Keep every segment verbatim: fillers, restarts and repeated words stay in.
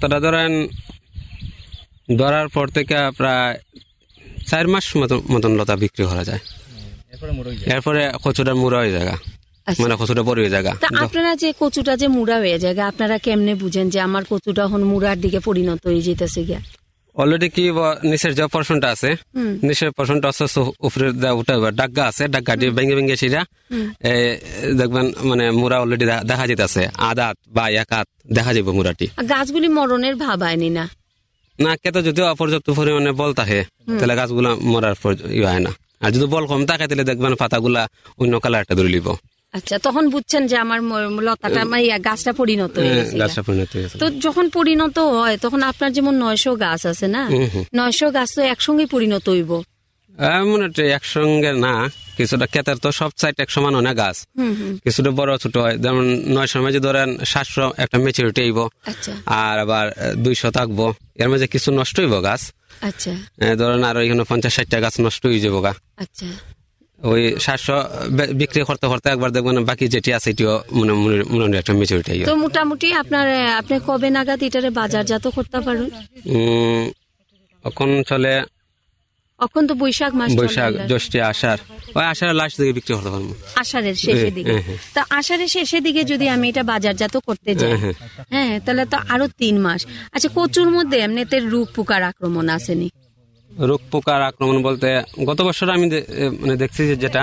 লতাটা ধরেন ধরার পর থেকে প্রায় চার মাস মতন মতন লতা বিক্রি করা যায়, এরপরে কচুটা মুড়া হয়ে যায়, মানে কচুটা বড় হয়ে যায়। আপনারা যে কচুটা যে মুড়া হয়ে যায় আপনারা কেমনে বুঝেন যে আমার কচুটা এখন মুড়ার দিকে পরিণত হয়ে যেতেছে গিয়া? অলরেডি কি নিচের যে পর্শনটা আছে, নিচের পর্শনটা আছে উপরে উঠে ডাগ্গা আছে, ডাগ্গা দিয়ে ভেঙে ভেঙে সিরা দেখবেন মানে মুড়া অলরেডি দেখা যেতেছে, আদাত বা এক হাত দেখা যাবে মুড়াটি। গাছগুলি মরণের ভাব আয়নি না? না, খেতে যদিও অপর্যাপ্ত পরিমাণে বল থাকে তাহলে গাছগুলা মরার ইয়ে হয় না, আর যদি বল কম থাকে তাহলে দেখবেন পাতাগুলা অন্য কালারটা ধরে লিব। আচ্ছা, তখন বুঝছেন যে আমার লতাটা মানে গাছটা পরিণত হয়ে গেছে। গাছটা পরিণত হয়ে গেছে। তো যখন পরিণত হয় তখন আপনার যেমন নয়শো গাছ আছে না, নয়শো গাছ তো একসঙ্গে পরিণত হইব? মনে হচ্ছে একসঙ্গে না, কিছুটা ক্ষেতের তো সব সাইড এক সমান হয় না গাছ, কিছুটা বড় ছোট হয়। যেমন নয়শোর মাঝে ধরেন সাতশো একটা মেচুরিটি আইব, আর আবার দুইশো থাকবো, এর মাঝে কিছু নষ্ট হইব গাছ। আচ্ছা, ধরেন আরো এখানে পঞ্চাশ ষাটটা গাছ নষ্ট হয়ে যাবো গা। আচ্ছা, ওই সাতশো বিক্রি করতে করতে একবার দেখবেন বাকি যেটি আছে এটিও মনে একটা মেচুরিটি। তো মোটামুটি আপনার আপনি কবে নাগাদ এটারে বাজারজাত করতে পারেন? এখন চলে এখন তো বৈশাখ মাস, বৈশাখ জ্যৈষ্ঠ আষাঢ়, ওই আষাঢ়ের লাস্ট দিকে বিক্রি করতে পারবো, আষাঢ়ের শেষের দিকে। তা আষাঢ়ের শেষের দিকে যদি আমি এটা বাজারজাত করতে যাই, হ্যাঁ, তাহলে তো আরো তিন মাস। আচ্ছা, কচুর মধ্যে এমনিতে রোগ পোকার আক্রমণ আসেনি? রোগ পোকার আক্রমণ বলতে গত বছর আমি মানে দেখছি যে যেটা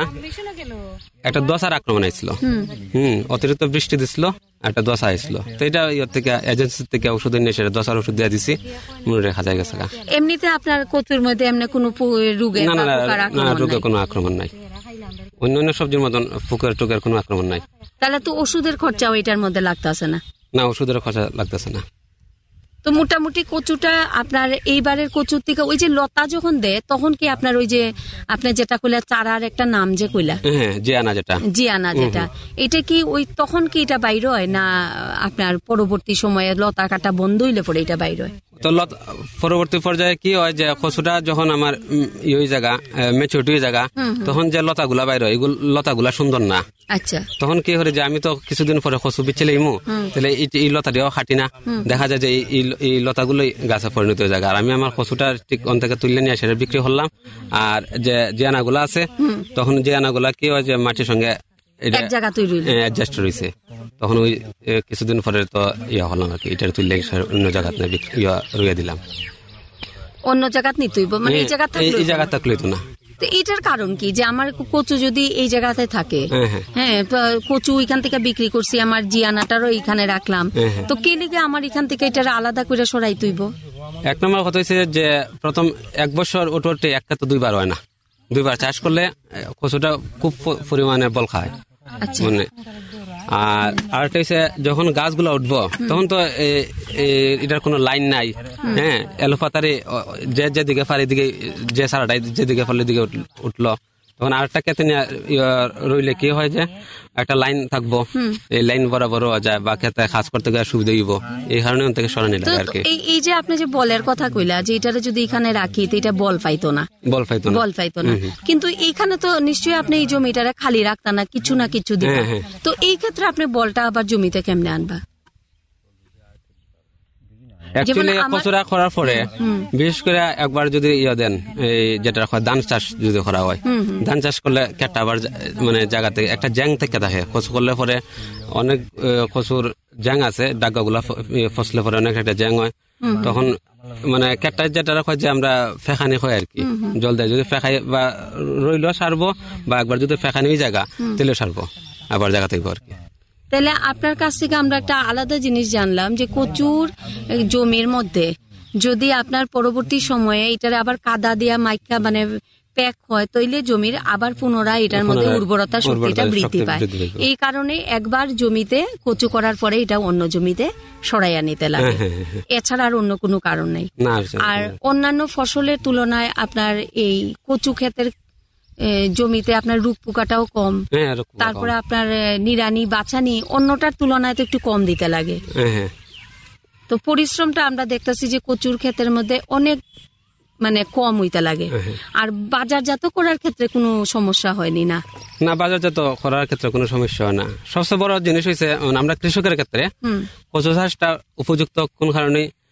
একটা দশার আক্রমণ হয়েছিল, হম অতিরিক্ত বৃষ্টি দিছিল, একটা দশা হয়েছিল। তো এটা ইয়ের থেকে এজেন্সি থেকে ওষুধ এনে সেটা দশার ওষুধ দিয়ে দিছি, মনে রেখা যায় গেছে। এমনিতে আপনার কচুর মধ্যে এমনি কোনো রোগের না না না রোগের কোনো আক্রমণ নাই, অন্য অন্য সবজির মতন পোকার টোকের কোনো আক্রমণ নাই। তাহলে তো ওষুধের খরচাও এটার মধ্যে লাগতেছে না? না, ওষুধের খরচা লাগতেছে না। তো মোটামুটি কচুটা আপনার এইবারের কচুর থেকে ওই যে লতা যখন দেয় তখন কি আপনার ওই যে আপনার যেটা কইলা চারার একটা নাম যে কইলা, হ্যাঁ জিয়ানা, যেটা জিয়ানা যেটা, এটা কি ওই তখন কি এটা বাইর হয় না আপনার পরবর্তী সময়ে লতা কাটা বন্ধ হইলে পরে এটা বাইর হয়? তো পরবর্তী পর্যায়ে কি হয় যে কচুটা যখন আমার ওই জায়গা মেচুরিটি জায়গা, তখন যে লতাগুলা বাইর হয় এগুলো লতাগুলা সুন্দর না। আচ্ছা, তখন কি করে যে আমি তো কিছুদিন পরে কচু বিচলে ইমু, তাহলে এই লতাটিও খাটি না, দেখা যায় যে এই লতাগুলোই গাছে পরিণত হয়ে যায়। আর আমি আমার কচুটা ঠিক অন থেকে তুললে নিয়ে সেটা বিক্রি করলাম, আর যে জিয়ানাগুলা আছে তখন জিয়ানাগুলা কি হয় যে মাটির সঙ্গে অ্যাডজাস্ট রয়েছে, তখন ওই কিছুদিন পরে তো ইয়া হলাম আর কি, এটা তুললে অন্য জায়গাতে রুইয়া দিলাম, অন্য জায়গাত নিতে মানে এই জায়গা এই জায়গা থাকলে তো না। তো এইটার কারণ কি যে আমার কচু যদি এই জায়গাতে থাকে, হ্যাঁ কচু এখান থেকে বিক্রি করছি, আমার জিয়ানাটারও এখানে রাখলাম, তো কে লিগে আমার এখান থেকে এটা আলাদা করে সরাই তুইব? এক নম্বর কথা হচ্ছে যে প্রথম এক বছর ওটে একটা তো দুইবার হয় না, দুইবার চাষ করলে কচুটা খুব পরিমাণে বল খায়। মানে আর আরেকটা হচ্ছে যখন গাছগুলো উঠবো তখন তো এটার কোনো লাইন নাই, হ্যাঁ এলোপাতারে যে যেদিকে পারে দিকে যে সারাটাই যেদিকে পারলে দিকে উঠলো, তখন আরেকটা ক্ষেতে রইলে কি হয় যে একটা লাইন থাকবো, এই লাইন বরাবর যায় বা ক্ষেতে কাজ করতে গেলে সুবিধা হইব, এই কারণে থেকে সরানি লাগে আর কি। এই যে আপনি যে বলের কথা কইলা যে এটারে যদি এখানে রাখি তো এটা বল পাইতো না, বল পাইতো না, বল পাইতো না, কিন্তু এইখানে তো নিশ্চয়ই আপনি এই জমিটারে খালি রাখতা না, কিছু না কিছু দিবেন, তো এই ক্ষেত্রে আপনি বলটা আবার জমিতে কেমনে আনবা? অ্যাকচুয়ালি কচুরা করার পরে বিশেষ করে একবার যদি ইয়ে দেন, এই যেটা ধান চাষ যদি করা হয়, ধান চাষ করলে কেটটা আবার মানে জায়গা থেকে একটা জ্যাং থেকে থাকে, কচু করলে পরে অনেক কচুর জ্যাং আছে, ডাগ্গাগুলা ফসলে পরে অনেক একটা জ্যাং হয়, তখন মানে কেটটা যেটা রাখা যে আমরা ফেখানি হয় আর কি, জল দেয় যদি ফেখাই বা রইলেও সারবো, বা একবার যদি ফেখানি জায়গা তেলেও সারবো আবার জায়গা থেকে আর কি। তাহলে আপনার কাছ থেকে আমরা একটা আলাদা জিনিস জানলাম যে কচুর জমির মধ্যে যদি আপনার পরবর্তী সময়ে এটার আবার কাদা দিয়া মাইকা মানে প্যাক হয়, তৈলে জমির আবার পুনরায় এটার মধ্যে উর্বরতা শক্তিটা বৃদ্ধি পায়। এই কারণে একবার জমিতে কচু করার পরে এটা অন্য জমিতে সরাইয়া নিতে লাগে, এছাড়া আর অন্য কোনো কারণ নেই। আর অন্যান্য ফসলের তুলনায় আপনার এই কচু ক্ষেতের জমিতে আপনার রোগ পোকাটাও কম, তারপরে আপনার নিড়ানি বাছানি অন্যটার তুলনায় তো একটু কম দিতে লাগে, তো পরিশ্রমটা আমরা দেখতেছি যে কচুর ক্ষেতের মধ্যে অনেক মানে কম হইতে লাগে। আর বাজারজাত করার ক্ষেত্রে কোনো সমস্যা হয়নি না? না, বাজারজাত করার ক্ষেত্রে কোনো সমস্যা হয় না। সবচেয়ে বড় জিনিস হয়েছে আমরা কৃষকের ক্ষেত্রে কচু চাষটা উপযুক্ত কোন কারণে